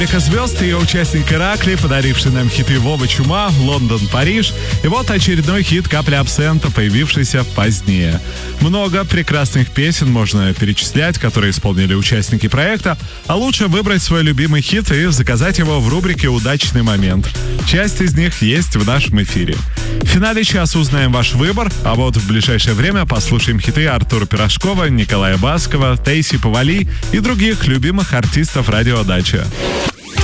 Звезд и ее участник Иракли, подаривший нам хиты «Вова Чума», «Лондон, Париж». И вот очередной хит «Капля абсента», появившийся позднее. Много прекрасных песен можно перечислять, которые исполнили участники проекта, а лучше выбрать свой любимый хит и заказать его в рубрике «Удачный момент». Часть из них есть в нашем эфире. В финале часа узнаем ваш выбор, а вот в ближайшее время послушаем хиты Артура Пирожкова, Николая Баскова, Тейси Павали и других любимых артистов радио «Дача».